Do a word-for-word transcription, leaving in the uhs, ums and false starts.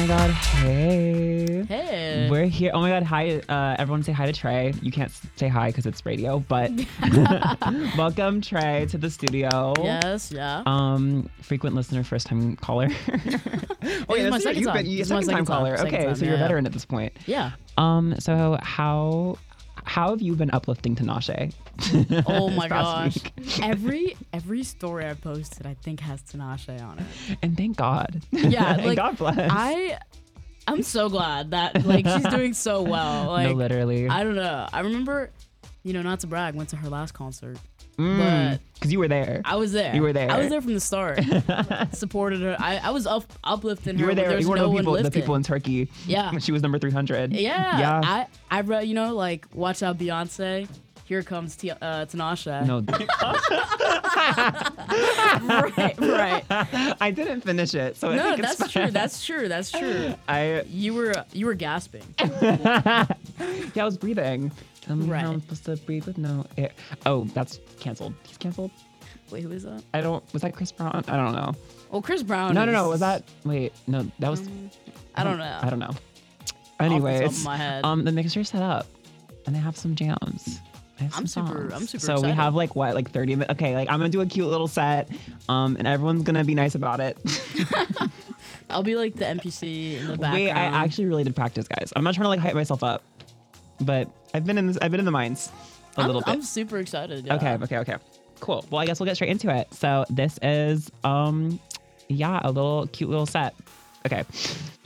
God. Hey. Hey. We're here. Oh my God. Hi. Uh, everyone say hi to Trey. You can't say hi because it's radio, but welcome Trey to the studio. Yes, yeah. Um, frequent listener, first time caller. oh, This yeah, is my this second you've time. been- you- This is my second second time time. caller. Second Okay, time, so you're a yeah. veteran at this point. Yeah. Um, so how how have you been uplifting Tinashe? Oh my this past gosh. week? every every story I posted, I think has Tinashe on it. And thank God. Yeah, And like God bless. I, I'm so glad that like she's doing so well. Like no, literally. I don't know. I remember, you know, not to brag, went to her last concert. Mm, but because you were there. I was there. You were there. I was there from the start. Supported her. I, I was up uplifting her. You were when there. There's You were no the one people, the lifting. people in Turkey. Yeah. When she was number three hundred. Yeah. Yeah. I I read, you know, like watch out Beyonce. Here comes T- uh, Tinashe. No. right, right. I didn't finish it, so I No, think it's that's fine. true. That's true. That's true. I You were you were gasping. yeah, I was breathing. Tell me Right. how I'm supposed to breathe with no air. Oh, that's canceled. He's canceled. Wait, who is that? I don't. Was that Chris Brown? I don't know. Well, Chris Brown. No, no, no. is- Was that? Wait, no. That was. I don't know. I don't know. Off the top Anyways, of my head. um, the mixer set up, and they have some jams. They have I'm some super- songs. I'm super So we excited. have like what, like thirty minutes. Okay, like I'm gonna do a cute little set, um, and everyone's gonna be nice about it. I'll be like the N P C in the background. Wait, I actually really did practice, guys. I'm not trying to like hype myself up, but I've been in this. I've been in the mines a I'm, little bit. I'm super excited. Yeah. Okay, okay, okay. Cool. Well, I guess we'll get straight into it. So this is, um, yeah, a little cute little set. Okay.